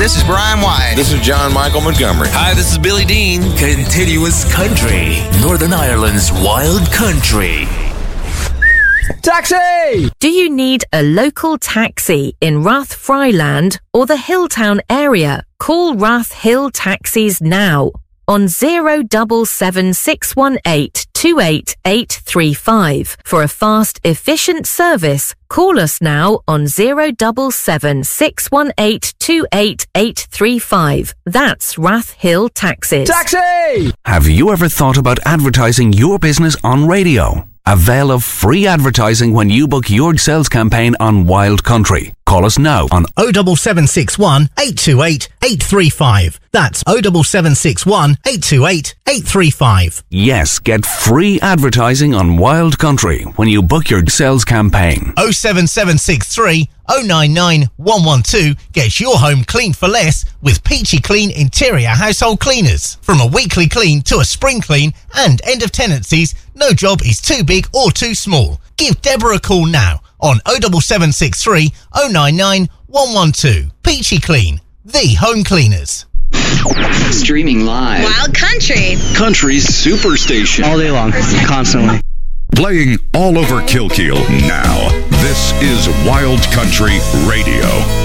This is Brian White. This is John Michael Montgomery. Hi, this is Billy Dean. Continuous Country, Northern Ireland's wild country. Taxi! Do you need a local taxi in Rathfryland or the Hilltown area? Call Rath Hill Taxis now on 077 28835. For a fast, efficient service, call us now on 077 28835. That's Rath Hill Taxis. Taxi! Have you ever thought about advertising your business on radio? Avail of free advertising when you book your sales campaign on Wild Country. Call us now on 07761 828 835. That's 07761 828 835. Yes, get free advertising on Wild Country when you book your sales campaign. 07763 099 112 gets your home clean for less with Peachy Clean Interior Household Cleaners. From a weekly clean to a spring clean and end of tenancies, no job is too big or too small. Give Deborah a call now on 07763 099 112. Peachy Clean, the home cleaners. Streaming live. Wild Country. Country's superstation. All day long, constantly. Playing all over Kilkeel now. This is Wild Country Radio.